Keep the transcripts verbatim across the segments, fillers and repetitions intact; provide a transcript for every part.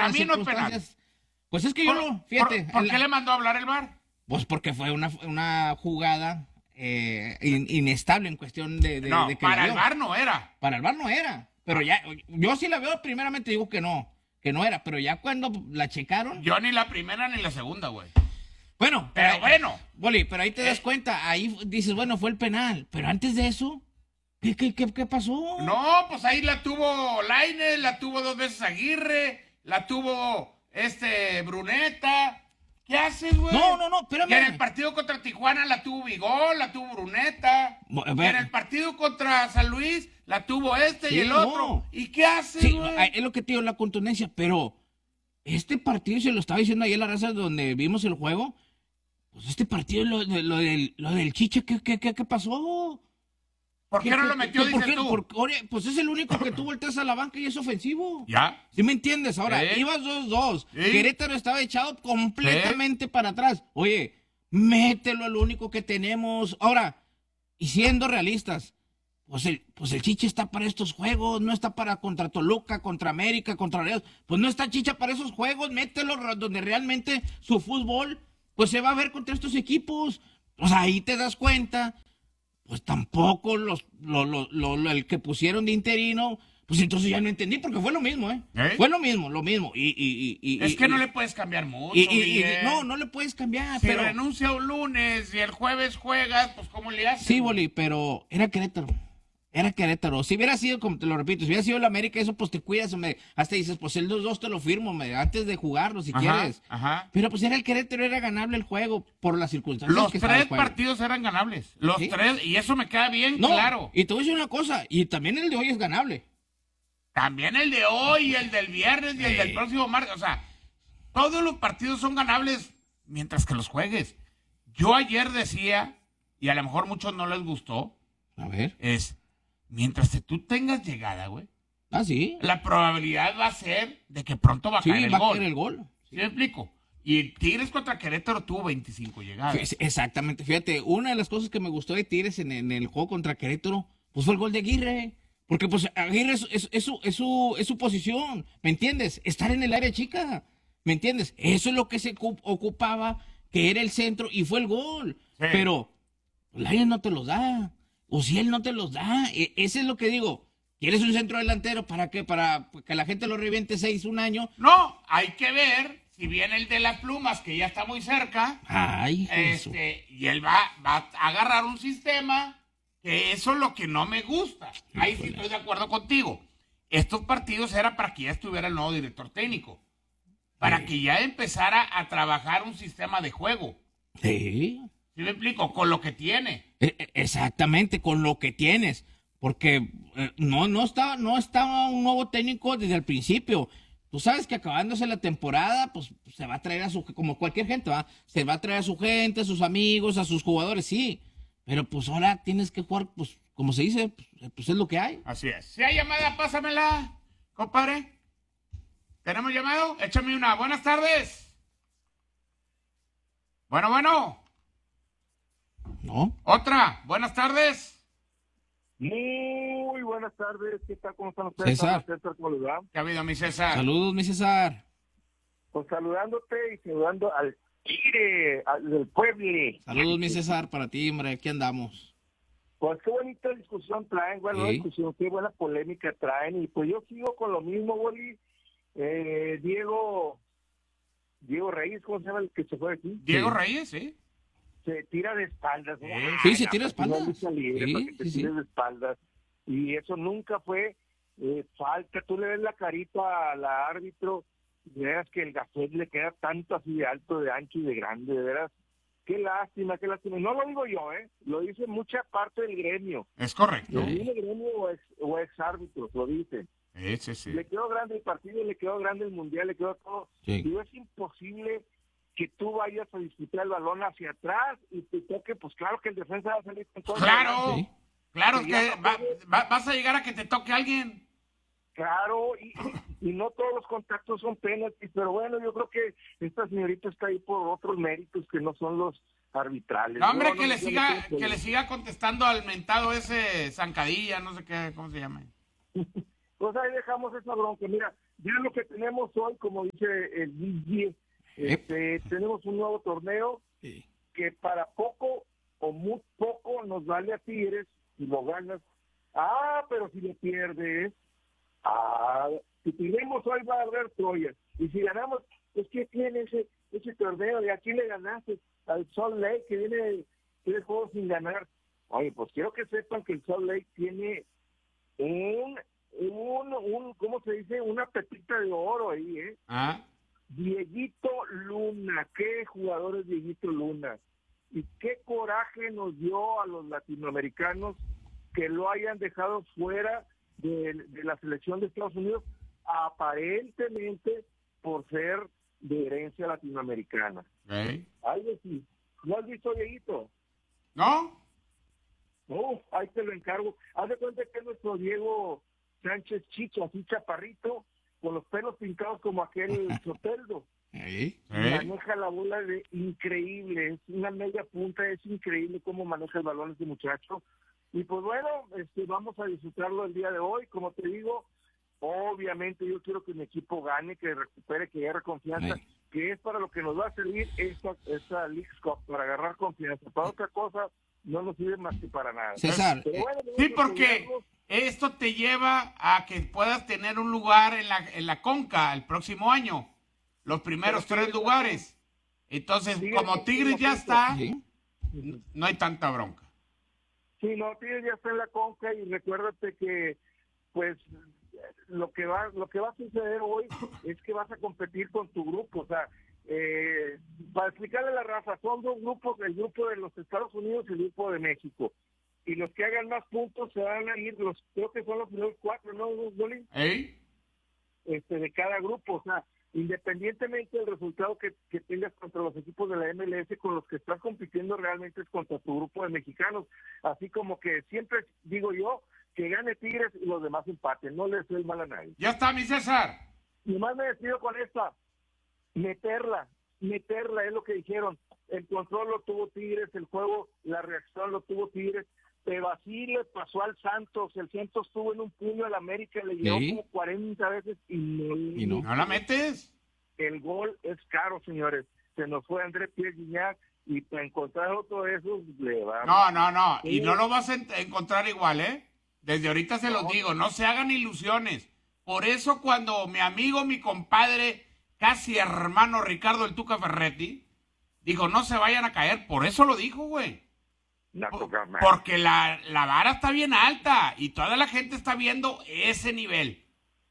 para mí no es penal. Pues es que yo por, no, fíjate. ¿Por, por qué la, le mandó a hablar el V A R? Pues porque fue una, una jugada eh, in, inestable en cuestión de, de, no, de que para el V A R no era. Para el V A R no era. Pero ah. ya, yo sí la veo, primeramente digo que no, que no era, pero ya cuando la checaron. Yo ni la primera ni la segunda, güey. Bueno, pero bueno. Boli, pero ahí te das cuenta, ahí dices, bueno, fue el penal, pero antes de eso, ¿qué, qué, qué, qué pasó? No, pues ahí la tuvo Lainez, la tuvo dos veces Aguirre, la tuvo este Bruneta. ¿Qué haces, güey? No, no, no, espérame. Y en el partido contra Tijuana la tuvo Vigol, la tuvo Bruneta. Y en el partido contra San Luis la tuvo este sí, y el otro. No. ¿Y qué haces, sí, güey? Es lo que te digo, la contundencia, pero este partido, se lo estaba diciendo ayer la raza donde vimos el juego, pues este partido, lo, lo, del, lo del Chicha, ¿qué, qué, qué, qué pasó? ¿Por qué, qué no lo metió, dices qué, tú? Por, pues es el único que tú volteas a la banca y es ofensivo. ¿Ya? ¿Sí me entiendes? Ahora, ¿sí? Ibas dos dos. ¿Sí? Querétaro estaba echado completamente ¿Sí? para atrás. Oye, mételo al único que tenemos. Ahora, y siendo realistas, pues el, pues el Chicha está para estos juegos, no está para contra Toluca, contra América, contra Real. Pues no está Chicha para esos juegos, mételo donde realmente su fútbol, pues se va a ver contra estos equipos. O sea, ahí te das cuenta. Pues tampoco los, lo, lo, lo, lo, el que pusieron de interino, pues entonces ya no entendí, porque fue lo mismo, ¿eh? ¿Eh? Fue lo mismo, lo mismo. Y, y, y, es y, que y, no le puedes cambiar mucho, y, y, y, No, no le puedes cambiar, si pero... renuncia un lunes y el jueves juegas, pues ¿cómo le haces? Sí, Boli, pero era Querétaro. Era Querétaro. Si hubiera sido, como te lo repito, si hubiera sido el América, eso pues te cuidas, me, hasta dices, pues el dos dos te lo firmo, me, antes de jugarlo, si ajá, quieres. Ajá. Pero pues era el Querétaro, era ganable el juego por las circunstancias. Los que tres partidos eran ganables. Los ¿Sí? tres, y eso me queda bien no, claro. Y te voy a decir una cosa, y también el de hoy es ganable. También el de hoy, el del viernes y el sí. del próximo martes. O sea, todos los partidos son ganables mientras que los juegues. Yo ayer decía, y a lo mejor muchos no les gustó. A ver. Es... Mientras que tú tengas llegada, güey. Ah, sí. La probabilidad va a ser de que pronto va a sí, caer el va gol. a caer el gol. Sí. ¿Sí me explico? Y Tigres contra Querétaro tuvo veinticinco llegadas. Exactamente. Fíjate, una de las cosas que me gustó de Tigres en, en el juego contra Querétaro, pues fue el gol de Aguirre. Porque pues Aguirre es, es, es, su, es, su, es su posición, ¿me entiendes? Estar en el área chica, ¿me entiendes? Eso es lo que se ocupaba, que era el centro, y fue el gol. Sí. Pero el área no te lo da. O si él no te los da, e- ese es lo que digo. ¿Quieres un centro delantero para qué? Para que la gente lo reviente seis un año. No, hay que ver si viene el de las plumas, que ya está muy cerca. Ay, este, y él va, va a agarrar un sistema, que eso es lo que no me gusta. Ahí sí estoy de acuerdo contigo. Estos partidos era para que ya estuviera el nuevo director técnico. Para sí. que ya empezara a trabajar un sistema de juego. Sí. ¿Sí me explico? Con lo que tiene. Exactamente, con lo que tienes. Porque eh, no, no estaba, no estaba un nuevo técnico desde el principio. Tú sabes que acabándose la temporada, pues se va a traer a su, como cualquier gente, ¿va? Se va a traer a su gente, a sus amigos, a sus jugadores, sí. Pero pues ahora tienes que jugar, pues, como se dice, pues, pues es lo que hay. Así es. Si hay llamada, pásamela, compadre. ¿Tenemos llamado? Échame una. Buenas tardes. Bueno, bueno. ¿No? Otra, buenas tardes. Muy buenas tardes, ¿qué tal? ¿Cómo están ustedes? César. César, ¿cómo les va? ¿Qué ha habido, mi César? Saludos, mi César. Pues saludándote y saludando al Tigre, al del pueblo. Saludos, mi César, para ti, hombre, aquí andamos. Pues qué bonita discusión traen, buena ¿Sí? discusión, qué buena polémica traen, y pues yo sigo con lo mismo, Boli. Eh, Diego, Diego Reyes, ¿cómo se llama el que se fue aquí? Diego Sí. Reyes, sí. Se tira de espaldas. ¿no? Sí, sí, se tira de Pues, no espaldas. lucha libre, Sí, para que te sí, sí. tires de espaldas. Y eso nunca fue eh, falta. Tú le ves la carita al árbitro, y veas que el gafet le queda tanto así de alto, de ancho y de grande, de veras. Qué lástima, qué lástima. No lo digo yo, ¿eh? Lo dice mucha parte del gremio. Es correcto. Lo dice el gremio o ex, o ex árbitros, lo dicen. Ese sí. Le quedó grande el partido, le quedó grande el mundial, le quedó todo. Sí. Y es imposible que tú vayas a disputar el balón hacia atrás y te toque, pues claro que el defensa va a salir con todo. Claro, Sí. claro Que que ya no va- puede- va- vas a llegar a que te toque alguien. Claro, y, y no todos los contactos son penaltis, pero bueno, yo creo que esta señorita está ahí por otros méritos que no son los arbitrales. No, hombre, No, que no, le yo siga, no tengo que le problema. siga contestando al mentado ese zancadilla, no sé qué, cómo se llama. Pues ahí dejamos esa bronca. Mira, ya lo que tenemos hoy, como dice el Guille, este, tenemos un nuevo torneo Sí. que para poco o muy poco nos vale a Tigres si lo ganas. Ah, pero si le pierdes, ah, si perdemos hoy va a haber Troya. Y si ganamos, pues ¿qué tiene ese, ese torneo? ¿De a quién le ganaste? Al Salt Lake, que viene tres juegos sin ganar. Oye, pues quiero que sepan que el Salt Lake tiene un, un, un, ¿cómo se dice? Una pepita de oro ahí, ¿eh? ¿Ah? Dieguito Luna, qué jugador es Dieguito Luna. Y qué coraje nos dio a los latinoamericanos que lo hayan dejado fuera de, de la selección de Estados Unidos, aparentemente por ser de herencia latinoamericana. ¿Eh? Algo así. ¿No has visto, Dieguito? ¿No? No, ahí te lo encargo. Haz de cuenta que es nuestro Diego Sánchez Chicho, así chaparrito, con los pelos pintados como aquel Soteldo. ¿Eh? ¿Eh? Maneja la bola de increíble, es una media punta, es increíble cómo maneja el balón este muchacho. Y pues bueno, este, vamos a disfrutarlo el día de hoy. Como te digo, obviamente yo quiero que mi equipo gane, que recupere, que agarre confianza, Sí. que es para lo que nos va a servir esta, esta Leagues Cup, para agarrar confianza. Para otra cosa no nos sirve más que para nada. César, Pero eh, bueno, Sí, vamos a porque apoyarnos. esto te lleva a que puedas tener un lugar en la, en la Conca el próximo año. Los primeros Pero tres Tigres lugares. Entonces, Tigres como está Tigres en ya la está, ¿sí? no hay tanta bronca. Sí, no, Tigres ya está en la Conca y recuérdate que pues lo que va lo que va a suceder hoy es que vas a competir con tu grupo, o sea, eh, para explicarle a la raza, son dos grupos, el grupo de los Estados Unidos y el grupo de México, y los que hagan más puntos se van a ir, los creo que son los primeros cuatro, ¿no, Dolly? ¿Eh? Este, de cada grupo, o sea, independientemente del resultado que, que tengas contra los equipos de la M L S, con los que estás compitiendo realmente es contra tu grupo de mexicanos, así como que siempre digo yo, que gane Tigres y los demás empaten, no les doy mal a nadie. Ya está, mi César. Y más me despido con esta, meterla, meterla, es lo que dijeron, el control lo tuvo Tigres, el juego, la reacción lo tuvo Tigres, pero así le pasó al Santos, el Santos estuvo en un puño al América, le llegó Sí. como cuarenta veces y no, Y no. ¿No la metes? el gol es caro, señores, se nos fue Andrés Pierre Guignac y para encontrar otro de esos le va. No, no, no. Y Sí. no lo vas a en- encontrar igual, ¿eh? Desde ahorita se los No. digo, no se hagan ilusiones. Por eso cuando mi amigo, mi compadre, casi hermano Ricardo el Tuca Ferretti, dijo, no se vayan a caer, por eso lo dijo, güey. No, Por- toca más. Porque la, la vara está bien alta y toda la gente está viendo ese nivel.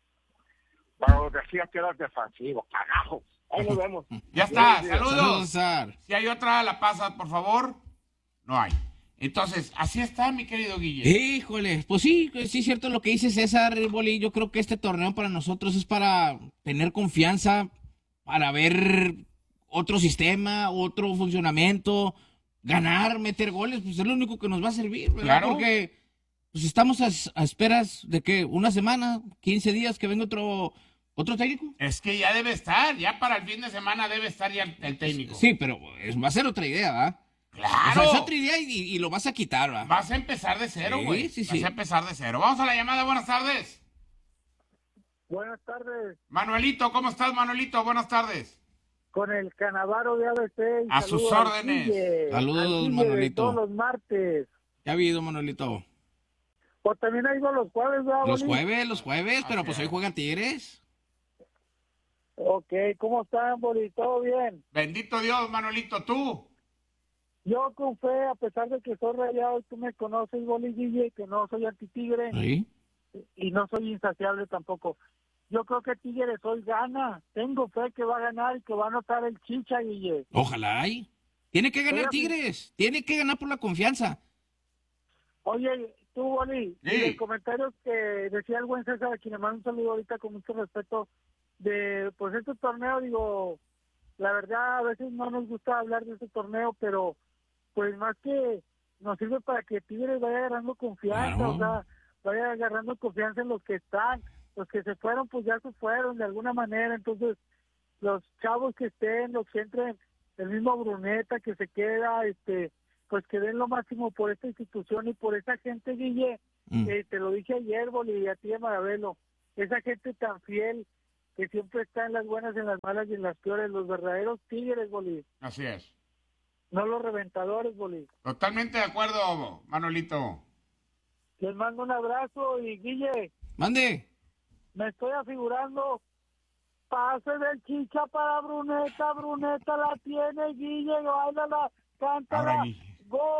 Pero decía que eras defensivo, carajo. Ahí nos vemos. Ya está, Buenos días. Saludos, saludos. César. Si hay otra, la pasa, por favor. No hay. Entonces, así está, mi querido Guille. Híjole, pues sí, sí es cierto lo que dice César Boli. Yo creo que este torneo para nosotros es para tener confianza, para ver otro sistema, otro funcionamiento, ganar, meter goles, pues es lo único que nos va a servir, ¿verdad? Claro. Porque pues estamos a, a esperas de que una semana, quince días que venga otro otro técnico. Es que ya debe estar, ya para el fin de semana debe estar ya el técnico. Sí, pero es- va a ser otra idea, ¿verdad? Claro. O sea, es otra idea y, y lo vas a quitar, ¿verdad? Vas a empezar de cero, Sí, güey. sí, Vas sí. a empezar de cero. Vamos a la llamada, buenas tardes. Buenas tardes, Manuelito, ¿cómo estás, Manuelito? Buenas tardes. con el Canavaro de A B C. y A sus saludo al órdenes. Guille, Saludos, al Guille de Manuelito. todos los martes. Ya ha habido, Manuelito. O también ha ido los jueves, ¿verdad, Los Boli? jueves, los jueves, pero Así pues hoy es. juega Tigres. Ok, ¿cómo están, Boli? ¿Todo bien? Bendito Dios, Manuelito, tú. Yo con fe, a pesar de que soy rayado, tú me conoces, Boli Guille, que no soy anti-tigre Sí. y no soy insaciable tampoco. Yo creo que Tigres hoy gana. Tengo fe que va a ganar y que va a anotar el Chicha, Guille. Ojalá hay. Tiene que ganar Oiga, Tigres. Tiene que ganar por la confianza. Oye, tú, Boli, Sí. y el comentario que decía el buen César, a quien le mando un saludo ahorita con mucho respeto, de pues este torneo, digo, la verdad a veces no nos gusta hablar de este torneo, pero pues más que nos sirve para que Tigres vaya agarrando confianza, Claro. o sea, vaya agarrando confianza en los que están, los que se fueron pues ya se fueron de alguna manera, entonces los chavos que estén, los que entren, el mismo Bruneta que se queda, este pues que den lo máximo por esta institución y por esa gente, Guille, Mm. eh, te lo dije ayer, Boli, y a ti de Maravelo, esa gente tan fiel que siempre está en las buenas, en las malas y en las peores, los verdaderos tigres, Boli. Así es. No los reventadores, Boli. Totalmente de acuerdo, Manolito. Les mando un abrazo y Guille, Mande. me estoy afigurando pase del Chicha para Bruneta, Bruneta la tiene, Guille, bailala, cántala, Ahora, Guille.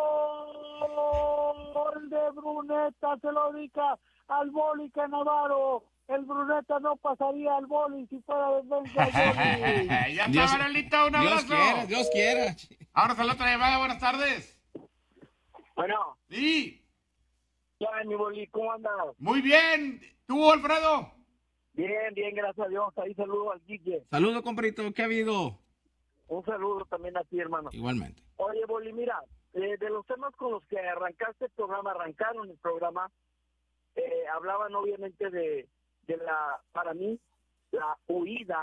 gol de Bruneta, se lo dedica al Boli Canavaro, el Bruneta no pasaría al Boli si fuera defensa al Boli. Ya está, Dios- Manolito, un Dios abrazo. quiera, Dios quiera. Ahora a la otra llamada, buenas tardes. Bueno, Sí, ya, mi Boli, ¿cómo andas? muy bien. ¿Tú, Alfredo? Bien, bien, gracias a Dios. Ahí saludo al Guille. Saludo, compadrito, ¿qué ha habido? Un saludo también a ti, hermano. Igualmente. Oye, Boli, mira, eh, de los temas con los que arrancaste el programa, arrancaron el programa, eh, hablaban obviamente de, de la, para mí, la huida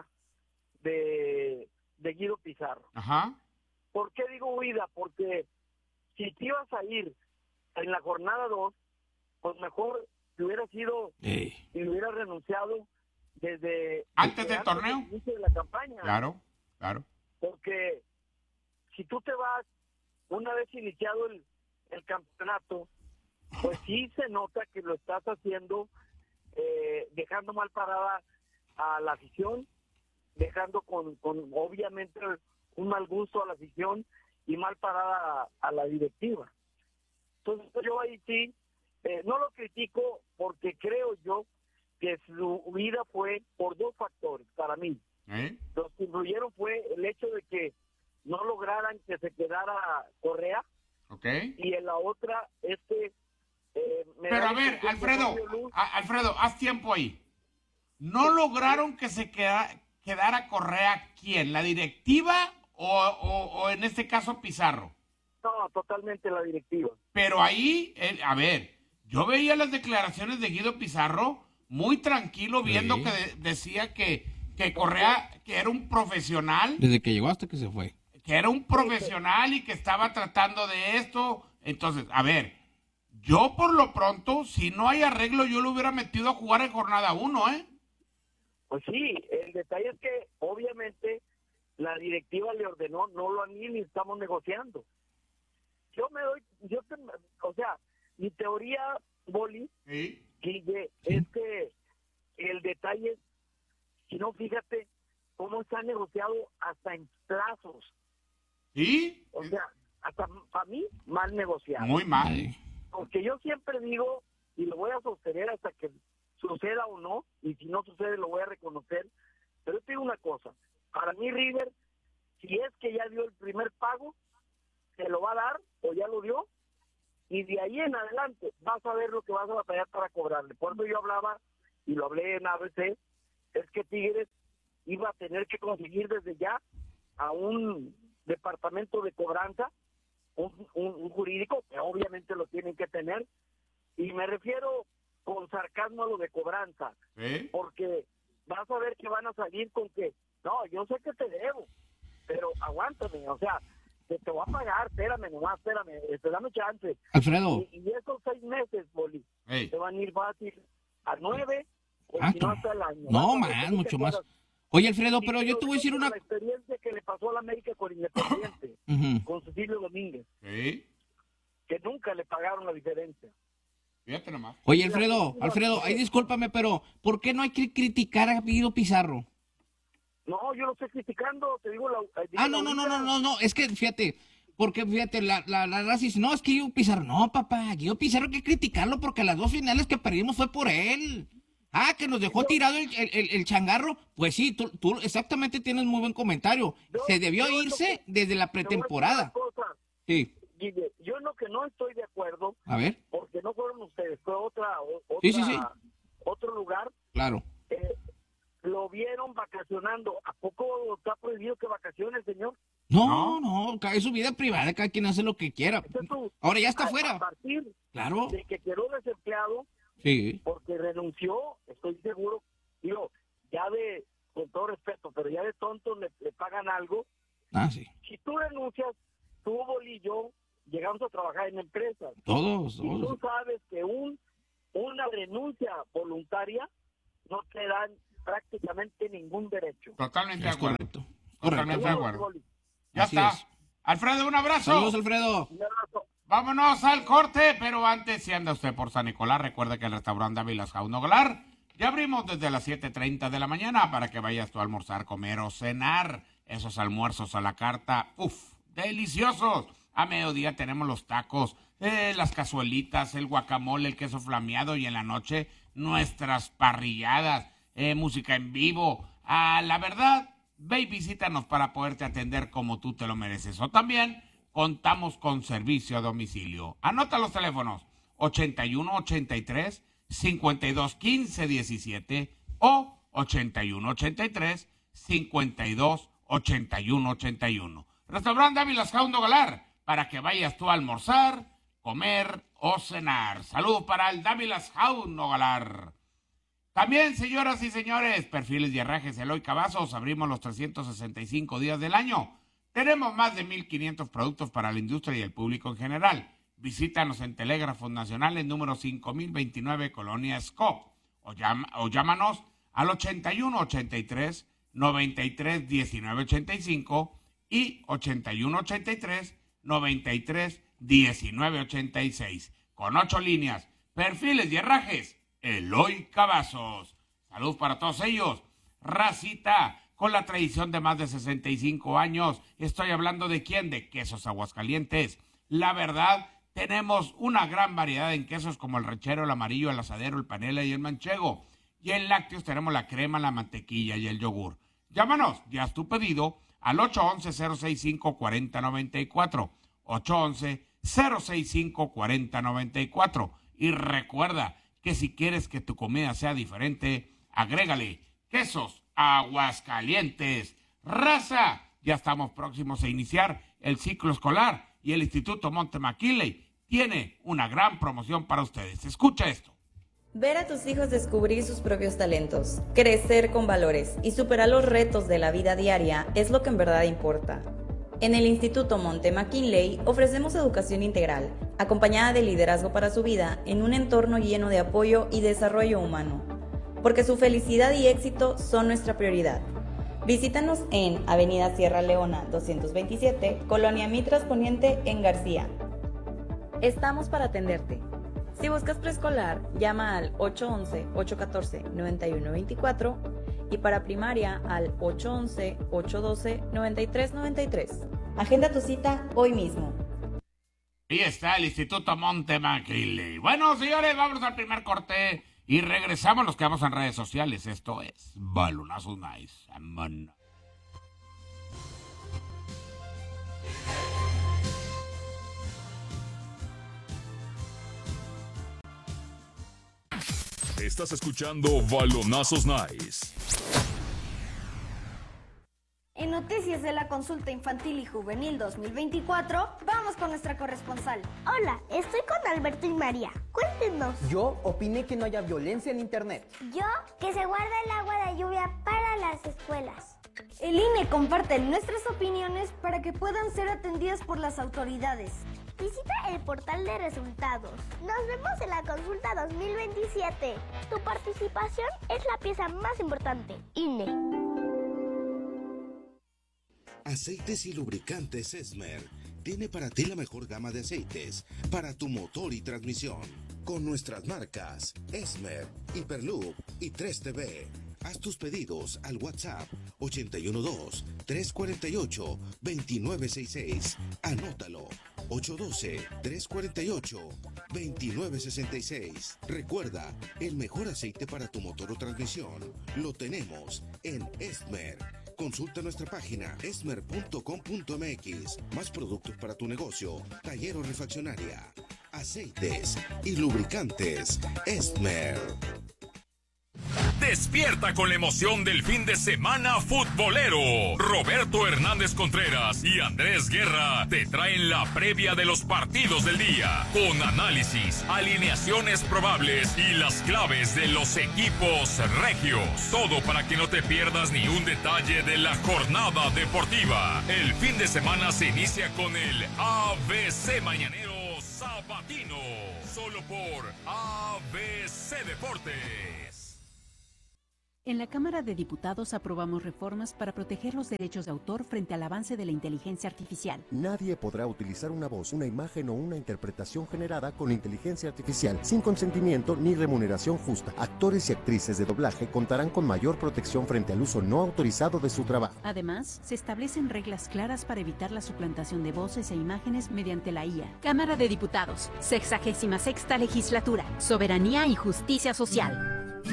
de, de Guido Pizarro. Ajá. ¿Por qué digo huida? Porque si te ibas a ir en la jornada dos, pues mejor te hubiera sido Ey. y hubiera renunciado desde ¿Antes desde del torneo? del inicio de la campaña. Claro, claro. Porque si tú te vas una vez iniciado el, el campeonato, pues sí se nota que lo estás haciendo eh, dejando mal parada a la afición, dejando con, con obviamente un mal gusto a la afición y mal parada a, a la directiva. Entonces yo ahí sí, eh, no lo critico porque creo yo que su vida fue por dos factores para mí. ¿Eh? Los que influyeron fue el hecho de que no lograran que se quedara Correa Ok. y en la otra es que eh, me Pero da a la ver, impresión que Alfredo, Fabio Luz- a- Alfredo, haz tiempo ahí. ¿No lograron que se queda, quedara Correa quién? ¿La directiva o, o- o en este caso Pizarro? no, totalmente la directiva. Pero ahí, eh, a ver, yo veía las declaraciones de Guido Pizarro muy tranquilo, viendo Sí. que de- decía que, que Correa, que era un profesional, Desde que llegó hasta que se fue. que era un profesional y que estaba tratando de esto. Entonces, a ver, yo por lo pronto, si no hay arreglo, yo lo hubiera metido a jugar en jornada uno, ¿eh? Pues sí, el detalle es que obviamente la directiva le ordenó, no lo han ido ni estamos negociando. Yo me doy, yo te- o sea, mi teoría, Boli, Sí. Guille, es que el detalle, si no, fíjate cómo se ha negociado hasta en plazos. ¿Sí? O sea, hasta para mí, mal negociado. Muy mal. Ey. Porque yo siempre digo, y lo voy a sostener hasta que suceda o no, y si no sucede lo voy a reconocer, pero yo te digo una cosa, para mí River, si es que ya dio el primer pago, se lo va a dar, o ya lo dio, y de ahí en adelante vas a ver lo que vas a batallar para cobrarle. Por eso yo hablaba, y lo hablé en A B C, es que Tigres iba a tener que conseguir desde ya a un departamento de cobranza, un, un, un jurídico, que obviamente lo tienen que tener, y me refiero con sarcasmo a lo de cobranza, ¿Sí? porque vas a ver que van a salir con que, no, yo sé que te debo, pero aguántame, o sea, que te voy a pagar, espérame nomás, espérame, este, dame chance. Alfredo. Y, y esos seis meses, Boli, Ey. te van a ir fácil a nueve, o Ah, si no tú- hasta el año. No, Vas a ver, más, ¿tú te mucho más. acuerdas? Oye, Alfredo, Y pero yo te voy a decir digo una... por La experiencia que le pasó a la América con Independiente, Ujú. con Cecilio Domínguez, Sí. que nunca le pagaron la diferencia. Fíjate nomás. Oye, Alfredo, Alfredo, ay, discúlpame, pero ¿por qué no hay que criticar a Guido Pizarro? No, yo lo estoy criticando, te digo la... eh, digo Ah, no, la no, no, no, ahorita. no, no, es que fíjate, porque fíjate, la, la, la raza dice, no, es que Guido Pizarro, no, papá, Guido Pizarro hay que criticarlo porque las dos finales que perdimos fue por él. Ah, que nos dejó tirado el, el, el- el changarro, pues sí, tú, tú exactamente tienes muy buen comentario. Yo- Se debió yo lo irse que- desde la Te voy a decir pretemporada. una cosa, Sí, Guille, yo en lo que no estoy de acuerdo, a ver, porque no fueron ustedes, fue otra, o- otra Sí, sí, sí. otro lugar, claro. eh, lo vieron vacacionando. ¿A poco está prohibido que vacacione el señor? No, no, ca- es su vida privada, cada quien hace lo que quiera. Entonces tú, Ahora ya está a- A afuera. partir Claro, de que quedó desempleado, sí. porque renunció, estoy seguro, digo, ya de, con todo respeto, pero ya de tonto le, le pagan algo. Ah, sí. Si tú renuncias, tú, Boli y yo, llegamos a trabajar en empresas. Todos, Y tú todos. sabes que un una renuncia voluntaria no te dan prácticamente ningún derecho. Totalmente de Es acuerdo. correcto. Totalmente de Saludos, acuerdo. Goli. Ya Así está. es. Alfredo, un abrazo. Saludos, Alfredo. Un abrazo. Vámonos al corte, pero antes, si anda usted por San Nicolás, recuerde que el restaurante Dávilas Jaun Noglar ya abrimos desde las siete treinta de la mañana para que vayas tú a almorzar, comer o cenar. Esos almuerzos a la carta, uff, deliciosos. A mediodía tenemos los tacos, eh, las cazuelitas, el guacamole, el queso flameado y en la noche nuestras parrilladas, eh, música en vivo. Ah, la verdad, ve y visítanos para poderte atender como tú te lo mereces. O también contamos con servicio a domicilio. Anota los teléfonos ochenta y uno ochenta y tres cincuenta y dos quince diecisiete o ochenta y uno ochenta y tres cincuenta y dos ochenta y uno ochenta y uno. Restaurante Dávilas Jaun Noglar, para que vayas tú a almorzar, comer o cenar. Saludos para el Dávilas Jaun Noglar. También, señoras y señores, Perfiles y Herrajes Eloy Cavazos, abrimos los trescientos sesenta y cinco días del año. Tenemos más de mil quinientos productos para la industria y el público en general. Visítanos en Telégrafos Nacionales, número cinco mil veintinueve, Colonia Scop. O, llama, o llámanos al ochenta y uno ochenta y tres noventa y tres diecinueve ochenta y cinco y ochenta y uno ochenta y tres noventa y tres diecinueve ochenta y seis. Con ocho líneas, Perfiles y Herrajes Eloy Cavazos. Salud para todos ellos. Racita, con la tradición de más de sesenta y cinco años. Estoy hablando de quién, de Quesos Aguascalientes. La verdad, tenemos una gran variedad en quesos como el rechero, el amarillo, el asadero, el panela y el manchego. Y en lácteos tenemos la crema, la mantequilla y el yogur. Llámanos, ya haz tu pedido al ocho once, cero sesenta y cinco, cuarenta noventa y cuatro. ocho once, cero sesenta y cinco, cuarenta noventa y cuatro. Y recuerda que si quieres que tu comida sea diferente, agrégale Quesos Aguascalientes. Raza, ya estamos próximos a iniciar el ciclo escolar y el Instituto Monte McKinley tiene una gran promoción para ustedes. Escucha esto. Ver a tus hijos descubrir sus propios talentos, crecer con valores y superar los retos de la vida diaria es lo que en verdad importa. En el Instituto Monte McKinley ofrecemos educación integral, acompañada de liderazgo para su vida en un entorno lleno de apoyo y desarrollo humano, porque su felicidad y éxito son nuestra prioridad. Visítanos en Avenida Sierra Leona doscientos veintisiete, Colonia Mitras Poniente, en García. Estamos para atenderte. Si buscas preescolar, llama al ocho once, ocho catorce, noventa y uno veinticuatro y para primaria al ocho once, ocho doce, noventa y tres noventa y tres. Agenda tu cita hoy mismo. Ahí está el Instituto Monte McKinley. Bueno, señores, vamos al primer corte y regresamos. Nos quedamos en redes sociales. Esto es Balonazos Nice. Amana. Estás escuchando Balonazos Nice. En noticias de la consulta infantil y juvenil dos mil veinticuatro, vamos con nuestra corresponsal. Hola, estoy con Alberto y María. Cuéntenos. Yo opiné que no haya violencia en internet. Yo, que se guarda el agua de lluvia para las escuelas. El I N E comparte nuestras opiniones para que puedan ser atendidas por las autoridades. Visita el portal de resultados. Nos vemos en la consulta dos mil veintisiete. Tu participación es la pieza más importante. I N E. Aceites y lubricantes Esmer tiene para ti la mejor gama de aceites para tu motor y transmisión. Con nuestras marcas Esmer, Hyperloop y tres T V. Haz tus pedidos al WhatsApp ochenta y uno dos, tres cuatro ocho, dos nueve seis seis. Anótalo. ocho uno dos, tres cuatro ocho, dos nueve seis seis. Recuerda, el mejor aceite para tu motor o transmisión lo tenemos en Esmer. Consulta nuestra página esmer punto com punto m x. Más productos para tu negocio, taller o refaccionaria. Aceites y lubricantes Esmer. Despierta con la emoción del fin de semana futbolero. Roberto Hernández Contreras y Andrés Guerra te traen la previa de los partidos del día, con análisis, alineaciones probables y las claves de los equipos regios. Todo para que no te pierdas ni un detalle de la jornada deportiva. El fin de semana se inicia con el A B C Mañanero Sabatino, solo por A B C Deportes. En la Cámara de Diputados aprobamos reformas para proteger los derechos de autor frente al avance de la inteligencia artificial. Nadie podrá utilizar una voz, una imagen o una interpretación generada con inteligencia artificial sin consentimiento ni remuneración justa. Actores y actrices de doblaje contarán con mayor protección frente al uso no autorizado de su trabajo. Además, se establecen reglas claras para evitar la suplantación de voces e imágenes mediante la I A. Cámara de Diputados, sexagésima sexta legislatura, soberanía y justicia social.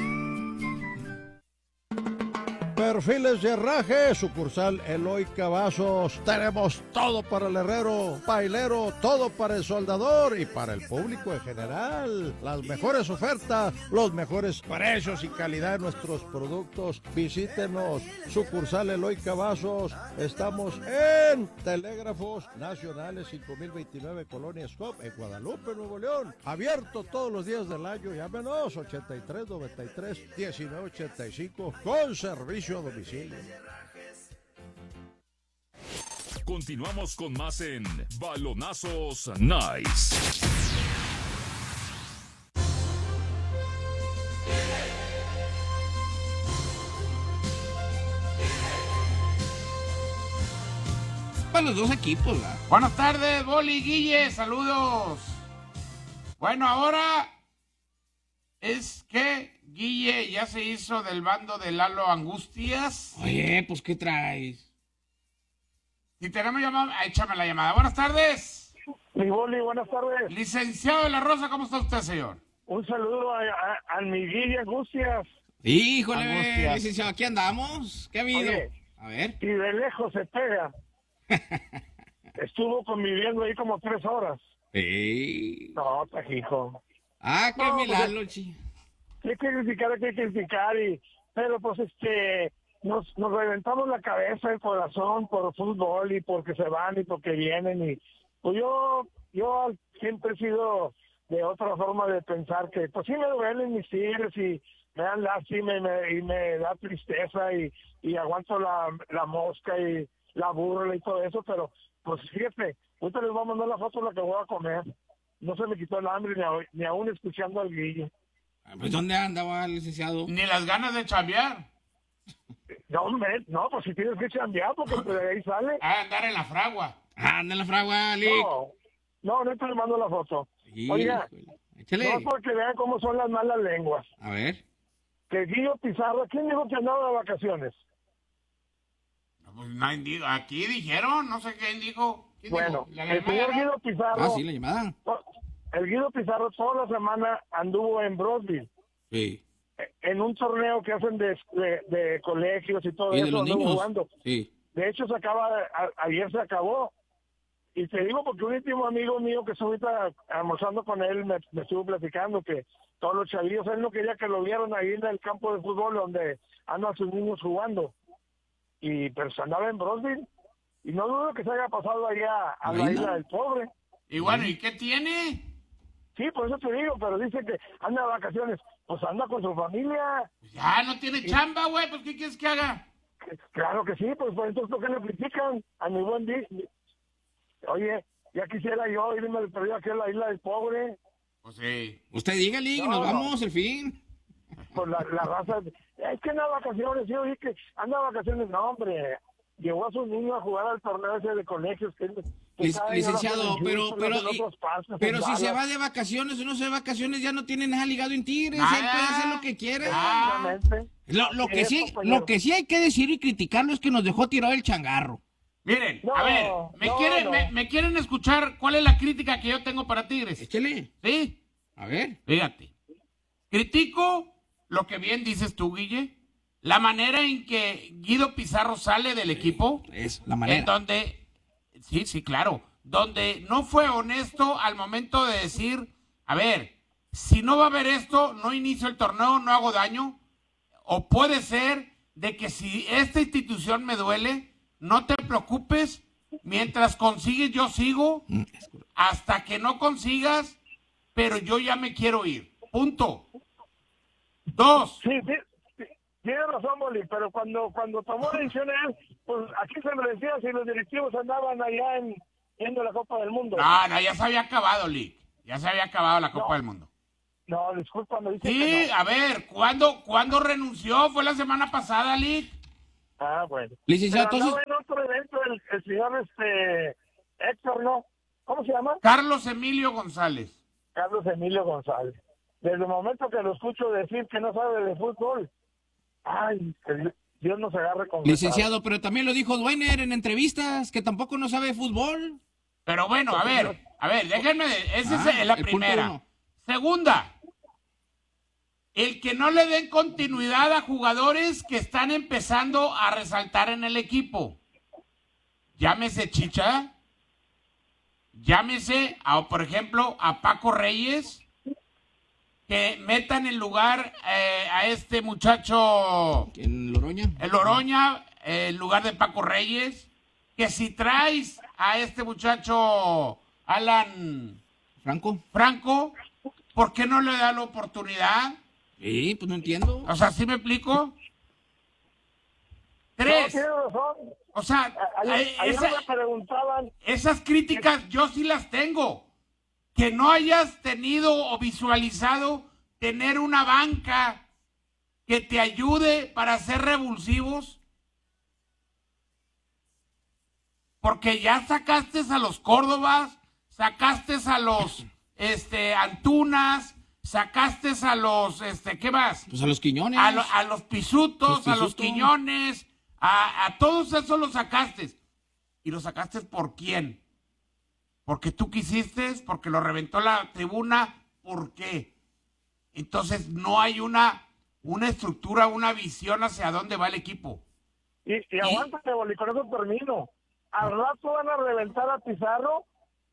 Perfiles de Herraje, sucursal Eloy Cavazos. Tenemos todo para el herrero, pailero, todo para el soldador y para el público en general. Las mejores ofertas, los mejores precios y calidad de nuestros productos. Visítenos, sucursal Eloy Cavazos. Estamos en Telégrafos Nacionales cinco mil veintinueve, Colonia Scop, en Guadalupe, Nuevo León. Abierto todos los días del año. Llámenos ochenta y tres noventa y tres diecinueve ochenta y cinco con servicio a domicilio. Continuamos con más en Balonazos Nice. Para los dos equipos, ¿verdad? Buenas tardes, Boli, Guille, saludos. Bueno, ahora es que Guille ya se hizo del bando de Lalo Angustias. Oye, pues, ¿qué traes? Si tenemos llamada, échame la llamada. Buenas tardes. Mi Boli, buenas tardes. Licenciado de la Rosa, ¿cómo está usted, señor? Un saludo a, a, a mi Guille Angustias. Híjole, Angustias. licenciado, aquí andamos. ¿Qué ha habido? Oye, a ver. Y de lejos se pega. Estuvo conviviendo ahí como tres horas. Sí. No, tajijo. Ah, qué no, milagro, pues, chi. Hay que criticar, hay que criticar, y, pero pues este, nos, nos reventamos la cabeza, el corazón por fútbol y porque se van y porque vienen, y pues yo, yo siempre he sido de otra forma de pensar que pues sí me duelen mis tigres y me dan lástima y me, y me da tristeza y, y aguanto la, la mosca y la burla y todo eso, pero pues fíjate, ahorita les voy a mandar la foto de la que voy a comer. No se me quitó el hambre ni, a, ni aún escuchando al Guille. Pues ¿dónde andaba, licenciado? Ni las ganas de chambear. No, hombre, no, pues si tienes que chambear, porque pues, de ahí sale. Ah, andar en la fragua. Ah, anda en la fragua, Lick. No, no, no te le mando la foto. Sí, Oiga, échale. no porque vean cómo son las malas lenguas. A ver. Que Guillo Pizarro, ¿quién dijo que andaba de vacaciones? Pues nadie dijo. Aquí dijeron, no sé quién dijo. ¿Quién Bueno, dijo? ¿La el señor llamada? Guido Pizarro... Ah, sí, la llamada. El Guido Pizarro toda la semana anduvo en Broadville. Sí. En un torneo que hacen de, de, de colegios y todo ¿Y de eso, los anduvo niños? jugando. Sí. De hecho, se acaba, a- ayer se acabó. Y te digo porque un íntimo amigo mío que estuvo ahorita almorzando con él me, me estuvo platicando que todos los chavillos, él no quería que lo vieran ahí en el campo de fútbol donde andan sus niños jugando. Y pero se andaba en Broadville. Y no dudo que se haya pasado allá a la Ahí isla no. del pobre. Y bueno, ¿y qué tiene? Sí, por eso te digo, pero dice que anda de vacaciones. Pues anda con su familia. Ya no tiene chamba, güey, pues ¿qué quieres que haga? Claro que sí, pues, pues entonces ¿por qué le critican a mi buen Disney? Oye, ya quisiera yo irme al perdido aquí a la isla del pobre. Pues sí. Usted diga, Lick, No, nos no. vamos, el fin. Pues la, la raza, es que anda de vacaciones, yo oí que anda de vacaciones, no hombre, llevó a sus niños a jugar al torneo ese de colegios. Que, que Lic- cada año licenciado, lo hacen en pero, Houston, pero, lo hacen en y- otras partes, pero en si se Dallas. va de vacaciones o no se va de vacaciones, ya no tiene nada ligado en Tigres, él Nada. puede hacer lo que quiera. Exactamente. Lo, lo que Eso, sí, compañero. lo que sí hay que decir y criticarlo es que nos dejó tirado el changarro. Miren, No, a ver, ¿me, no, quieren, no. Me, me quieren escuchar cuál es la crítica que yo tengo para Tigres? Échale. ¿Sí? A ver. Fíjate. Critico lo que bien dices tú, Guille, la manera en que Guido Pizarro sale del equipo. Es la En manera. donde, sí, sí, claro, donde no fue honesto al momento de decir, a ver, si no va a haber esto, no inicio el torneo, no hago daño. O puede ser de que si esta institución me duele, no te preocupes, mientras consigues yo sigo, hasta que no consigas, pero yo ya me quiero ir. Punto. Dos. Sí, sí, sí, tiene razón, Boli, pero cuando cuando tomó la decisión él, pues aquí se me decía si los directivos andaban allá en viendo la Copa del Mundo. No, no, ya se había acabado, Lick. Ya se había acabado la Copa No. del Mundo. No, disculpa, me dice Sí, que no. a ver, ¿cuándo, ¿cuándo renunció? Fue la semana pasada, Lick. Ah, bueno. Licenciado, Pero andaba entonces... en otro evento el, el señor este Héctor, ¿no? ¿Cómo se llama? Carlos Emilio González. Carlos Emilio González. Desde el momento que lo escucho decir que no sabe de fútbol, ay, que Dios nos agarre con... Licenciado, pero también lo dijo Duener en entrevistas, que tampoco no sabe de fútbol. Pero bueno, a ver, a ver, déjenme, esa Ah, es la el punto primera. uno. Segunda, el que no le den continuidad a jugadores que están empezando a resaltar en el equipo. Llámese Chicha, llámese, a, por ejemplo, a Paco Reyes, que metan en lugar eh, a este muchacho... ¿En Loroña? El Loroña, eh, en lugar de Paco Reyes. Que si traes a este muchacho Alan Franco, Franco, ¿por qué no le da la oportunidad? Sí, pues no entiendo. O sea, ¿sí me explico? Tres. No, tiene razón. O sea, Ayer, eh, ayer esa- me preguntaban... esas críticas yo sí las tengo. Que no hayas tenido o visualizado tener una banca que te ayude para ser revulsivos. Porque ya sacaste a los Córdobas, sacaste a los este Antunas, sacaste a los este ¿qué más? Pues a los Quiñones. A, lo- a los Pisutos, Los a los Pisuto. Quiñones, a, a todos esos los sacaste. ¿Y los sacaste por quién? Porque tú quisiste, porque lo reventó la tribuna, ¿por qué? Entonces no hay una, una estructura, una visión hacia dónde va el equipo. Y, y aguántate, Boli, con eso termino. Al rato van a reventar a Pizarro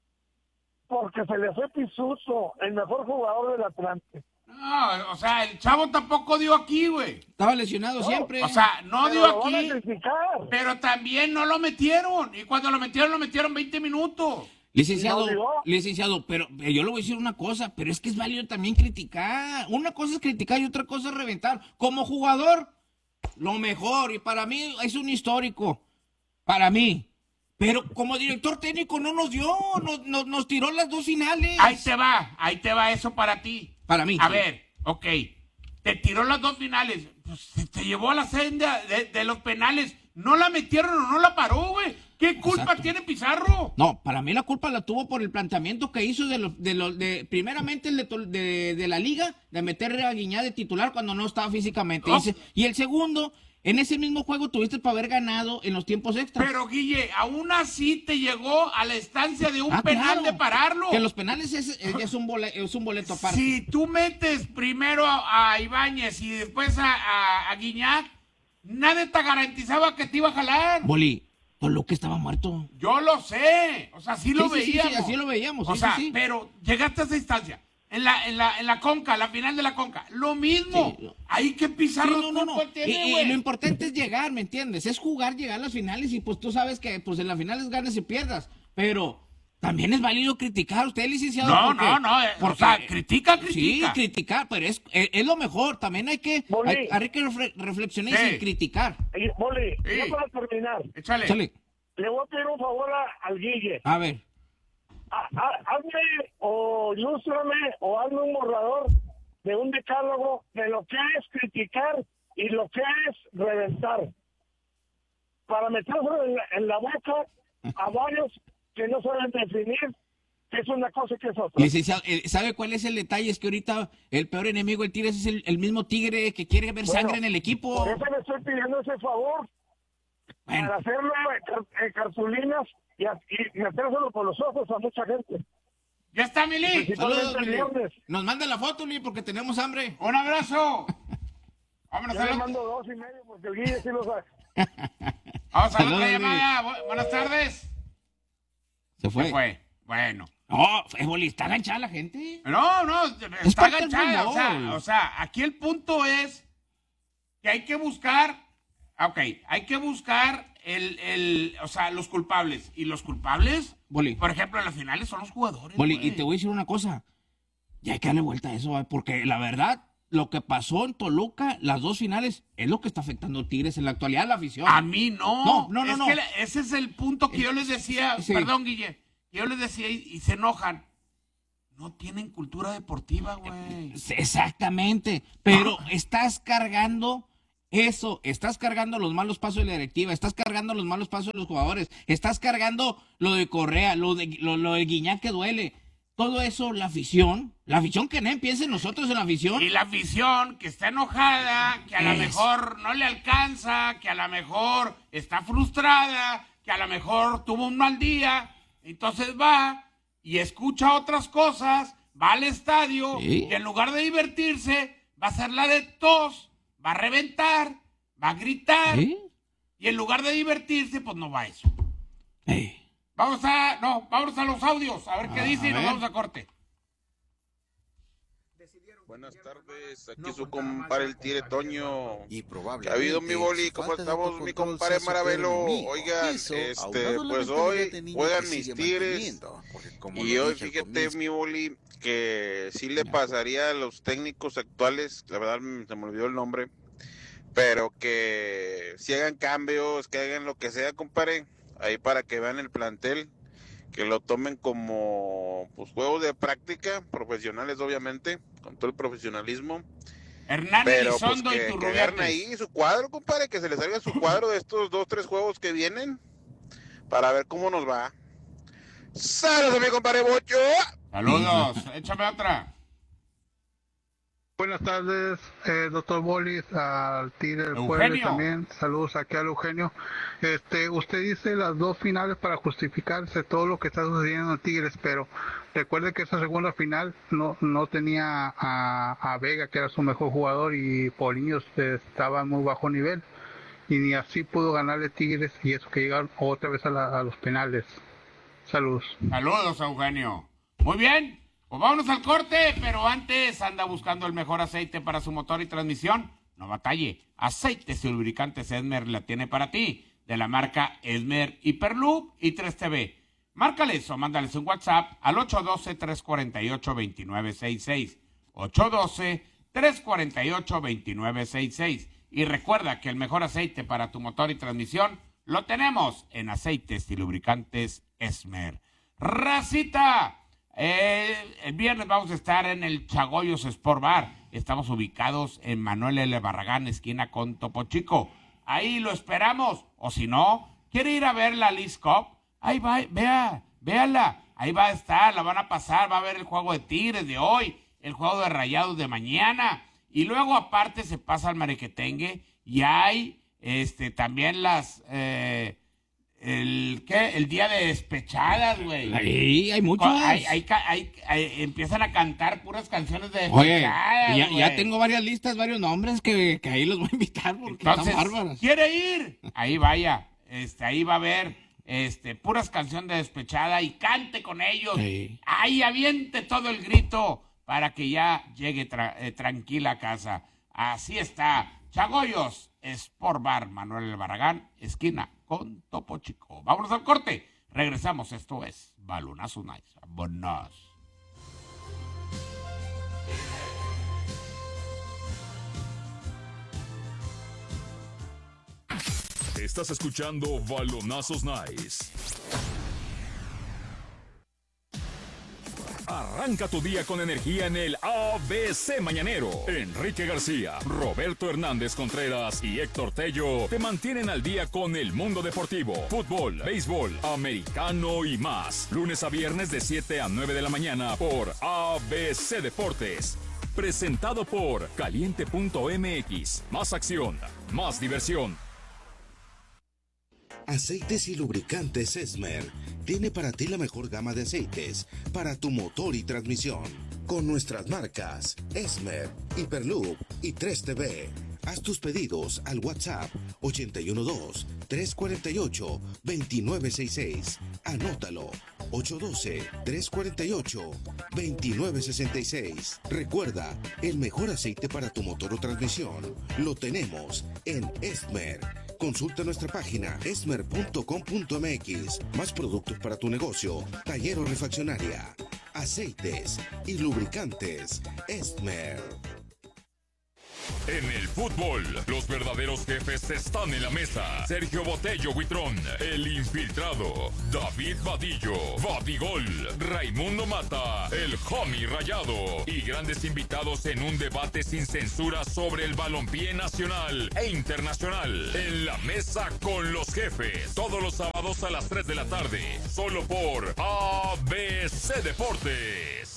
porque se le fue Pisuto, el mejor jugador del Atlante. No, o sea, el chavo tampoco dio aquí, güey. Estaba lesionado siempre. O sea, no Pero dio lo van a aquí, criticar. pero también no lo metieron. Y cuando lo metieron, lo metieron veinte minutos. Licenciado, ¿Y no dio? licenciado, pero eh, yo le voy a decir una cosa, pero es que es válido también criticar. Una cosa es criticar y otra cosa es reventar. Como jugador, lo mejor, y para mí es un histórico, para mí. Pero como director técnico no nos dio, nos, nos, nos tiró las dos finales. Ahí te va, ahí te va eso para ti. Para mí. A sí. ver, ok, te tiró las dos finales, pues se te llevó a la senda de, de los penales. No la metieron o no la paró, güey. ¿Qué culpa Exacto. tiene Pizarro? No, para mí la culpa la tuvo por el planteamiento que hizo de los, de los, de, primeramente el de, Tol- de, de la liga, de meter a Guiñá de titular cuando no estaba físicamente. Oh. Y, se- y el segundo, en ese mismo juego tuviste para haber ganado en los tiempos extras. Pero, Guille, aún así te llegó a la estancia de un Ah, penal claro. de pararlo. Que los penales es, es, es un, bole- es un boleto aparte. Si tú metes primero a, a Ibáñez y después a, a, a Guiñac, nadie te garantizaba que te iba a jalar. Boli, Toluca estaba muerto. Yo lo sé. O sea, sí lo Sí, sí, sí, sí, veíamos. así lo veíamos, O sí, sea, sí, sí. pero llegaste a esa instancia. En la, en la, en la Conca, la final de la Conca. Lo mismo. Sí. Ahí que Sí, Pizarro no, no, no. culpa Y, tiene, y güey. lo importante es llegar, ¿me entiendes? Es jugar, llegar a las finales y pues tú sabes que pues en las finales ganas y pierdas. Pero también es válido criticar. Usted, licenciado. No, porque- no, no. eh, O porque- sea, critica, Sí, critica. criticar, pero es, es, es lo mejor. También hay que, Boli. hay, hay que refle- reflexionar Sí. y criticar. Y, Boli, Sí. ya para terminar, Échale. Chale, le voy a pedir un favor a- al Guille. a ver. Ha- ha- hazme o ilústrame o hazme un borrador de un decálogo de lo que es criticar y lo que es reventar. Para meterse en la, en la boca a varios que no saben definir qué es una cosa y qué es otra. Licenciado, eh, ¿sabe cuál es el detalle? Es que ahorita el peor enemigo del Tigres es el, el mismo Tigre que quiere ver Bueno, sangre en el equipo. Por eso le estoy pidiendo ese favor. Bueno. Para hacerlo en, car- en cartulinas y, a- y metérselo por los ojos a mucha gente. Ya está, Mili. Principalmente Saludos, el Lili. viernes. Nos manda la foto, Lili, porque tenemos hambre. Un abrazo. Vámonos Yo a le la, mando dos y medio porque el Guille sí lo sabe. vamos a la Saludos, otra Lili. llamada. Bu- Buenas tardes. Se fue. Se fue. Bueno. No, fue Boli, está enganchada la gente. No, no, Es está parte del agachada. O sea, fútbol. o sea, aquí el punto es que hay que buscar, ok, hay que buscar el, el, o sea, los culpables. Y los culpables, Boli. por ejemplo, en las finales son los jugadores. Boli, güey. y te voy a decir una cosa. Ya hay que darle vuelta a eso, ¿eh? Porque la verdad, lo que pasó en Toluca, las dos finales, es lo que está afectando a Tigres en la actualidad, la afición. A mí no. No, no, no, Es no. que la- ese es el punto que yo les decía, Sí. perdón, Guille, que yo les decía y, y se enojan. no tienen cultura deportiva, güey. Exactamente, pero estás cargando eso, estás cargando los malos pasos de la directiva, estás cargando los malos pasos de los jugadores, estás cargando lo de Correa, lo de, lo, lo de Guiñac que duele. Todo eso, la afición, la afición que no piense nosotros en la afición. Y la afición que está enojada, que a lo mejor no le alcanza, que a lo mejor está frustrada, que a lo mejor tuvo un mal día, entonces va y escucha otras cosas, va al estadio, ¿sí? Y en lugar de divertirse, va a hacer la de tos, va a reventar, va a gritar, ¿sí? Y en lugar de divertirse, pues no va a eso. ¿Sí? Vamos a, no, vamos a los audios, a ver qué Ah, dice y a nos ver. vamos a corte. Buenas tardes, aquí su compadre el Tigre Toño. Y probablemente ¿Qué ha habido mi boli? su ¿Cómo falta de estamos, mi autocontrol compadre sea superior Marabelo? enemigo. Oigan, Eso, este, aunado a la pues mentalidad hoy de niño juegan que mis sigue Tigres. manteniendo, porque como Y lo hoy, dije al fíjate, comienzo, mi boli, que sí le pasaría a los técnicos actuales, la verdad mm, se me olvidó el nombre, pero que si hagan cambios, que hagan lo que sea, compadre, ahí para que vean el plantel, que lo tomen como pues juegos de práctica, profesionales obviamente, con todo el profesionalismo. Hernán Pero pues Elizondo y que, que Turrubiates. agarren ahí su cuadro, compadre, que se les salga su cuadro de estos dos, tres juegos que vienen, para ver cómo nos va. ¡Saludos, mi compadre Bocho! Saludos, échame otra. Buenas tardes, eh, doctor Bolis, al Tigre del Pueblo Eugenio. también. Saludos aquí al Eugenio. Este, usted dice las dos finales para justificarse todo lo que está sucediendo en Tigres, pero recuerde que esa segunda final no no tenía a, a Vega, que era su mejor jugador, y Paulinho estaba en muy bajo nivel, y ni así pudo ganarle Tigres, y eso que llegaron otra vez a, la- a los penales. Saludos. Saludos, Eugenio. Muy bien, pues vámonos al corte, pero antes anda buscando el mejor aceite para su motor y transmisión. No batalle, Aceites y Lubricantes Esmer la tiene para ti, de la marca Esmer, Hyperloop y tres T V. Márcales o mándales un WhatsApp al ocho uno dos, tres cuatro ocho, dos nueve seis seis. ocho uno dos, tres cuatro ocho, dos nueve seis seis. Y recuerda que el mejor aceite para tu motor y transmisión lo tenemos en Aceites y Lubricantes Esmer. ¡Racita! Eh, el viernes vamos a estar en el Chagoyos Sport Bar. Estamos ubicados en Manuel L. Barragán, esquina con Topo Chico. Ahí lo esperamos. O si no, quiere ir a ver la Leagues Cup, ahí va, vea, véala. Ahí va a estar, la van a pasar, va a ver el juego de Tigres de hoy, el juego de Rayados de mañana. Y luego aparte se pasa al Marequetengue y hay este también las... Eh, el ¿qué? El día de despechadas, güey. Ahí hay muchos. Hay, hay, hay, hay- empiezan a cantar puras canciones de Oye, despechadas, ya, ya güey. tengo varias listas, varios nombres que, que ahí los voy a invitar porque Entonces, están bárbaros. ¿quiere ir? Ahí vaya. Este, ahí va a haber este, puras canciones de despechada y cante con ellos. Sí. Ahí aviente todo el grito para que ya llegue tra- eh, tranquila a casa. Así está. Chagoyos Sport Bar, Manuel El Barragán, esquina con Topo Chico. Vámonos al corte. Regresamos. Esto es Balonazo Nice. Vámonos. Estás escuchando Balonazos Nice. Arranca tu día con energía en el A B C Mañanero. Enrique García, Roberto Hernández Contreras y Héctor Tello te mantienen al día con el mundo deportivo, fútbol, béisbol, americano y más. Lunes a viernes de siete a nueve de la mañana por A B C Deportes. Presentado por Caliente punto M X. Más acción, más diversión. Aceites y lubricantes Esmer tiene para ti la mejor gama de aceites para tu motor y transmisión. Con nuestras marcas Esmer, Hyperloop y tres T V. Haz tus pedidos al WhatsApp ocho uno dos, tres cuatro ocho, dos nueve seis seis. Anótalo ocho uno dos, tres cuatro ocho, dos nueve seis seis. Recuerda, el mejor aceite para tu motor o transmisión lo tenemos en Esmer. Consulta nuestra página esmer punto com punto m x. Más productos para tu negocio, taller o refaccionaria. Aceites y lubricantes Esmer. En el fútbol, los verdaderos jefes están en la mesa. Sergio Botello Huitrón, el infiltrado. David Vadillo, Vadigol. Raimundo Mata, el homie rayado. Y grandes invitados en un debate sin censura sobre el balompié nacional e internacional. En la mesa con los jefes. Todos los sábados a las tres de la tarde. Solo por A B C Deportes.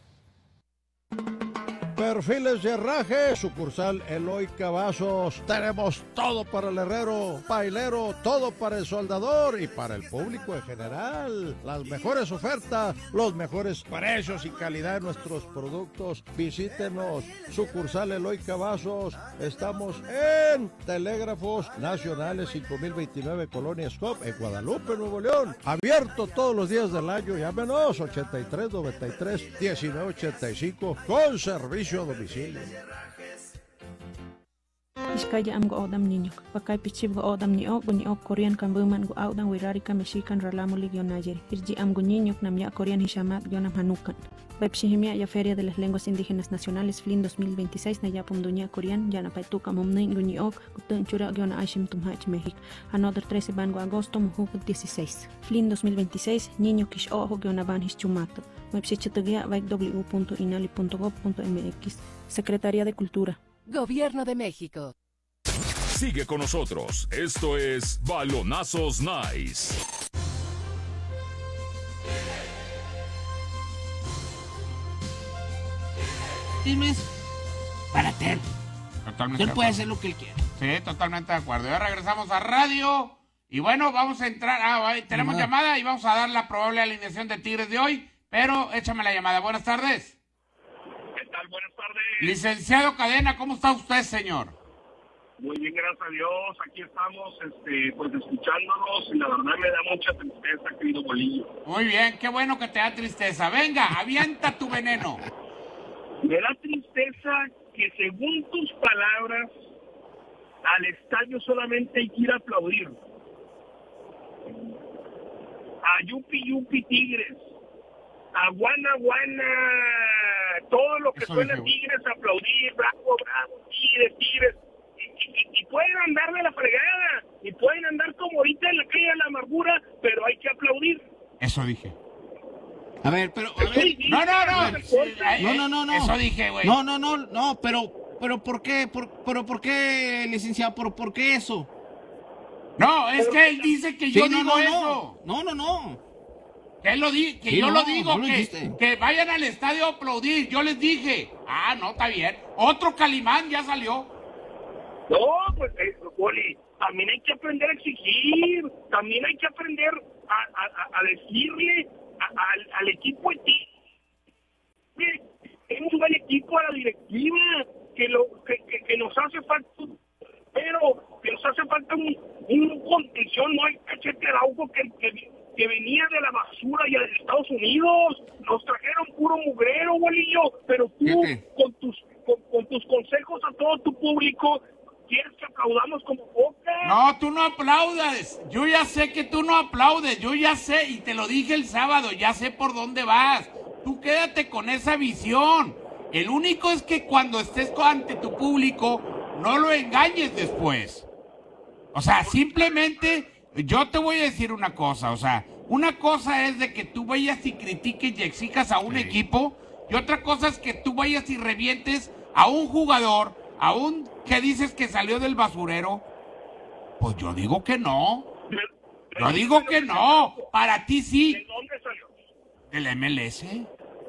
Perfiles de Herraje, sucursal Eloy Cavazos. Tenemos todo para el herrero, pailero, todo para el soldador y para el público en general. Las mejores ofertas, los mejores precios y calidad de nuestros productos. Visítenos, sucursal Eloy Cavazos. Estamos en Telégrafos Nacionales cinco mil veintinueve, Colonia Scop, en Guadalupe, Nuevo León. Abierto todos los días del año. Llámenos ochenta y tres noventa y tres diecinueve ochenta y cinco con servicio a domicilio. Iskaya am go odam niño, pakay pichib go odam ni ok ni ok Korean kan buman go audan wirari ka mexican ralamo ligyo nayer. Irji am go niño nam ya Korean hishamat yonam hanukan. Webshihimia ya Feria de las Lenguas Indígenas Nacionales F L I N dos mil veintiséis na ya pumdunya Korean ya na paituka mumnay go ni ok gutun chura gyona aishim tumhach México. Another trece ban go agosto muhuk dieciséis. F L I N dos mil veintiséis niño kish ojo gyona ban hischumato. Webshichetugya vaik w punto inali punto gob punto m x. Secretaría de Cultura. Gobierno de México. Sigue con nosotros. Esto es Balonazos Nice. Chismes para Ter. Totalmente. Él puede hacer lo que él quiera. Sí, totalmente de acuerdo. Ya regresamos a radio. Y bueno, vamos a entrar. Ah, tenemos Ajá. llamada y vamos a dar la probable alineación de Tigres de hoy. Pero échame la llamada. Buenas tardes. ¿Qué tal? Buenas tardes. Licenciado Cadena, ¿cómo está usted, señor? Muy bien, gracias a Dios. Aquí estamos, este, pues escuchándonos y la verdad me da mucha tristeza, querido Bolillo. Muy bien, qué bueno que te da tristeza. Venga, avienta tu veneno. Me da tristeza que según tus palabras, al estadio solamente hay que ir a aplaudir. A Yupi Yupi Tigres, a Guana Guana, todo lo que Eso suena dije, Tigres, aplaudir, bravo, bravo, Tigres, Tigres. Y, y, y pueden andar de la fregada, y pueden andar como ahorita en la calle de la amargura, pero hay que aplaudir. Eso dije. A ver, pero a ver. No, no, no. No, no, no, no. Eso dije, güey. No, no, no, no, pero pero ¿por qué? Por, pero ¿por qué, licenciado? ¿Por, por qué eso? No, es que él dice que yo Sí, no, digo no, eso. No, no, no. Que él lo di, que Sí, yo no, lo digo, no lo que, dijiste. que vayan al estadio a aplaudir. Yo les dije. Ah, no, está bien. Otro Calimán ya salió. No, pues, eh, Poli, también hay que aprender a exigir, también hay que aprender a, a, a decirle a, a, al equipo de ti, que tenemos un buen equipo, a la directiva, que, lo, que, que, que nos hace falta, pero que nos hace falta un, un contención, no hay Cachete Araujo que, que, que venía de la basura y de Estados Unidos, nos trajeron puro mugrero, bolillo, pero tú con tus, con, con tus consejos a todo tu público, ¿quieres que aplaudamos como Boca? No, tú no aplaudas. Yo ya sé que tú no aplaudes. Yo ya sé, y te lo dije el sábado, ya sé por dónde vas. Tú quédate con esa visión. El único es que cuando estés ante tu público, no lo engañes después. O sea, simplemente, yo te voy a decir una cosa. O sea, una cosa es de que tú vayas y critiques y exijas a un sí. equipo, y otra cosa es que tú vayas y revientes a un jugador, a un que dices que salió del basurero. Pues yo digo que no. Yo digo que no. Para ti sí. ¿De dónde salió? ¿Del M L S?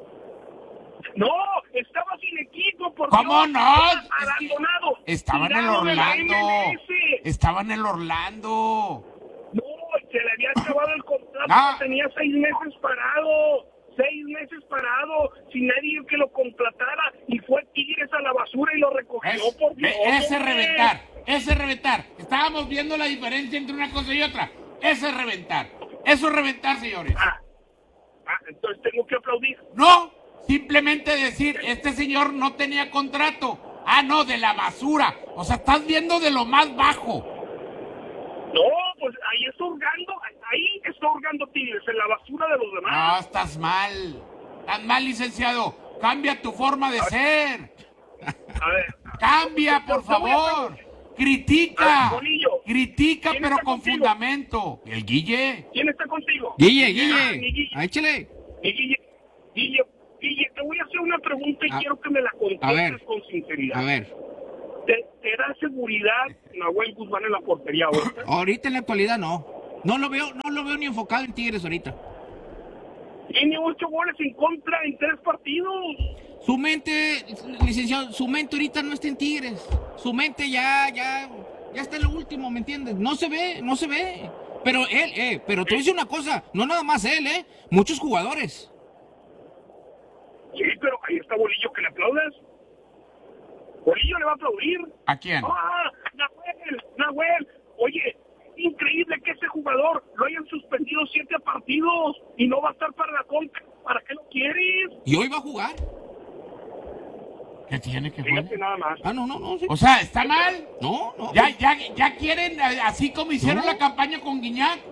No, estaba sin equipo. Por ¿Cómo Dios, no? Abandonado. Es que estaba en el Orlando. Estaba en el Orlando. No, se le había acabado el contrato. No. Tenía seis meses parado. Seis meses parado, sin nadie que lo contratara, y fue Tigres a la basura y lo recogió, es, por Dios. Ese reventar, ese reventar. Estábamos viendo la diferencia entre una cosa y otra. Ese es reventar. Eso es reventar, señores. Ah, ah, entonces tengo que aplaudir. No, simplemente decir, este señor no tenía contrato. Ah, no, de la basura. O sea, estás viendo de lo más bajo. No, pues ahí está hurgando, ahí está hurgando Tigres, en la basura de los demás. No, estás mal. Estás mal, licenciado. Cambia tu forma de a ser. Ver, a ver, Cambia, por favor. Critica. Ah, Bolillo. Critica, ¿Quién pero está con contigo? fundamento. El Guille. ¿Quién está contigo? Guille, Ah, mi Guille. Guille. Ah, échale. Mi Guille. Guille, Guille, te voy a hacer una pregunta y A- quiero que me la a contestes ver. con sinceridad. A ver. ¿Te, te da seguridad Nahuel Guzmán en la portería ahorita? Ahorita en la actualidad no. No lo veo, no lo veo ni enfocado en Tigres ahorita. Tiene ocho goles en contra en tres partidos. Su mente, licenciado, su mente ahorita no está en Tigres. Su mente ya, ya, ya está en lo último, ¿me entiendes? No se ve, no se ve. Pero él, eh, pero te voy a decir una cosa, no nada más él, eh, muchos jugadores. Sí, pero ahí está Bolillo, que le aplaudas. Bolillo le va a aplaudir. ¿A quién? ¡Ah! ¡Nahuel! ¡Nahuel! Oye, increíble que ese jugador lo hayan suspendido siete partidos y no va a estar para la Conca. ¿Para qué lo quieres? Y hoy va a jugar. ¿Qué tiene que Fíjate jugar? nada más. Ah, no, no, no. Sí. O sea, ¿está mal? No, no. Ya, ya, ya quieren, eh, así como hicieron No. la campaña con Guiñac,